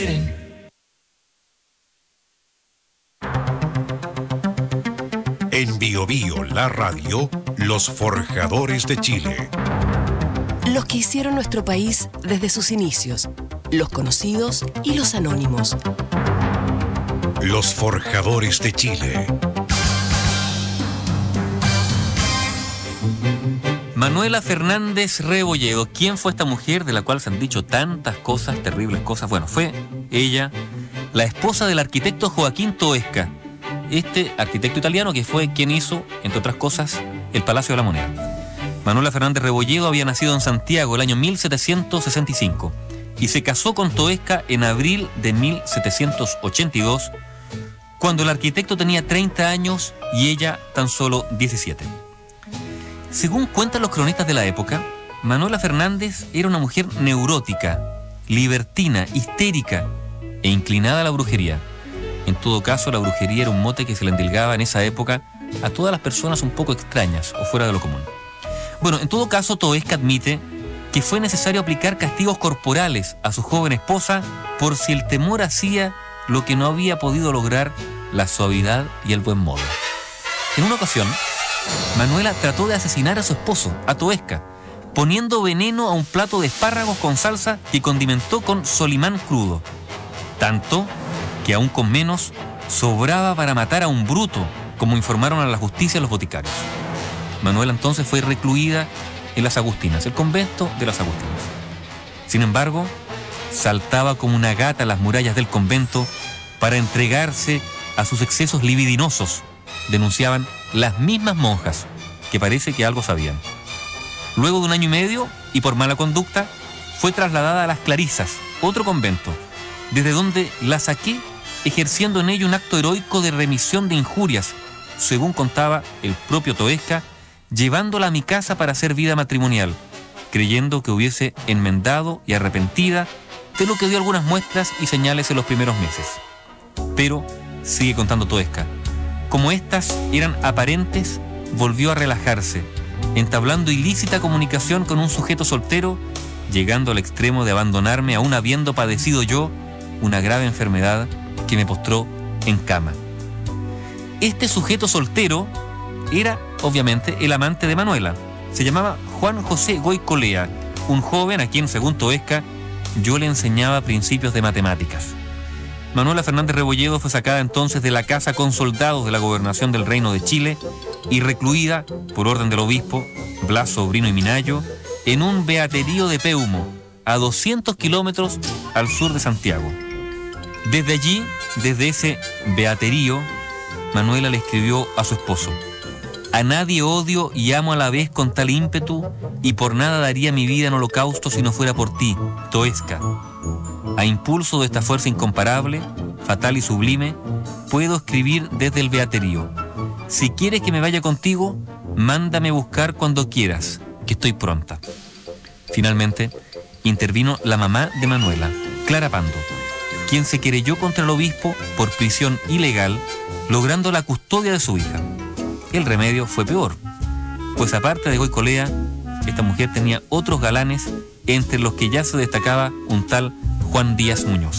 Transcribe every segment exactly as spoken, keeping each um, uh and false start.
En Bio Bio, la radio, los forjadores de Chile. Los que hicieron nuestro país desde sus inicios, los conocidos y los anónimos. Los forjadores de Chile. Manuela Fernández Rebolledo. ¿Quién fue esta mujer de la cual se han dicho tantas cosas, terribles cosas? Bueno, fue ella, la esposa del arquitecto Joaquín Toesca, este arquitecto italiano que fue quien hizo, entre otras cosas, el Palacio de la Moneda. Manuela Fernández Rebolledo había nacido en Santiago el año mil setecientos sesenta y cinco y se casó con Toesca en abril de mil setecientos ochenta y dos, cuando el arquitecto tenía treinta años y ella tan solo diecisiete. Según cuentan los cronistas de la época, Manuela Fernández era una mujer neurótica, libertina, histérica e inclinada a la brujería. En todo caso, la brujería era un mote que se le endilgaba en esa época a todas las personas un poco extrañas o fuera de lo común. Bueno, en todo caso, Toesca admite que fue necesario aplicar castigos corporales a su joven esposa por si el temor hacía lo que no había podido lograr la suavidad y el buen modo. En una ocasión, Manuela trató de asesinar a su esposo, a Toesca, poniendo veneno a un plato de espárragos con salsa que condimentó con solimán crudo. Tanto que aún con menos sobraba para matar a un bruto, como informaron a la justicia los boticarios. Manuela entonces fue recluida en las Agustinas, el convento de las Agustinas. Sin embargo, saltaba como una gata a las murallas del convento para entregarse a sus excesos libidinosos, denunciaban las mismas monjas, que parece que algo sabían. Luego de un año y medio, y por mala conducta, fue trasladada a las Clarisas, otro convento, desde donde la saqué ejerciendo en ello un acto heroico de remisión de injurias, según contaba el propio Toesca, llevándola a mi casa para hacer vida matrimonial, creyendo que hubiese enmendado y arrepentida de lo que dio algunas muestras y señales en los primeros meses. Pero, sigue contando Toesca, como estas eran aparentes, volvió a relajarse, entablando ilícita comunicación con un sujeto soltero, llegando al extremo de abandonarme aún habiendo padecido yo una grave enfermedad que me postró en cama. Este sujeto soltero era, obviamente, el amante de Manuela. Se llamaba Juan José Goicolea, un joven a quien, según Toesca, yo le enseñaba principios de matemáticas. Manuela Fernández Rebolledo fue sacada entonces de la casa con soldados de la gobernación del Reino de Chile y recluida, por orden del obispo, Blas Sobrino y Minayo, en un beaterío de Peumo, a doscientos kilómetros al sur de Santiago. Desde allí, desde ese beaterío, Manuela le escribió a su esposo: a nadie odio y amo a la vez con tal ímpetu, y por nada daría mi vida en holocausto si no fuera por ti, Toesca. A impulso de esta fuerza incomparable, fatal y sublime, puedo escribir desde el beaterío: si quieres que me vaya contigo, mándame buscar cuando quieras, que estoy pronta. Finalmente, intervino la mamá de Manuela, Clara Pando, quien se querelló contra el obispo por prisión ilegal, logrando la custodia de su hija. El remedio fue peor, pues aparte de Goicolea, esta mujer tenía otros galanes, entre los que ya se destacaba un tal Juan Díaz Muñoz.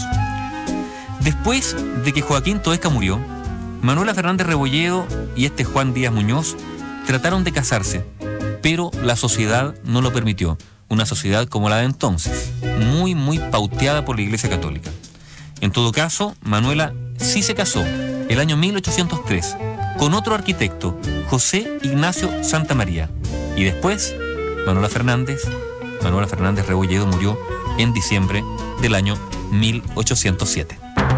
Después de que Joaquín Toesca murió, Manuela Fernández Rebolledo y este Juan Díaz Muñoz trataron de casarse, pero la sociedad no lo permitió, una sociedad como la de entonces, muy muy pauteada por la Iglesia Católica. En todo caso, Manuela sí se casó el año mil ochocientos tres con otro arquitecto, José Ignacio Santamaría, y después Manuela Fernández, Manuela Fernández Rebolledo murió en diciembre del año mil ochocientos siete.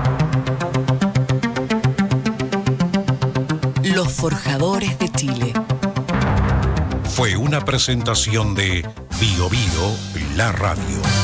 Los forjadores de Chile. Fue una presentación de Bio Bio, la radio.